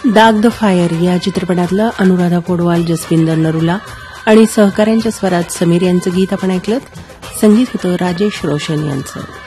दाग the fire या चित्रपटातलं अनुराधा पौडवाल, जसविंदर नरूला आणि सहकाऱ्यांच्या स्वरात समीर यांचं गीत आपण ऐकलं. संगीत होतं राजेश रोशन यांचं.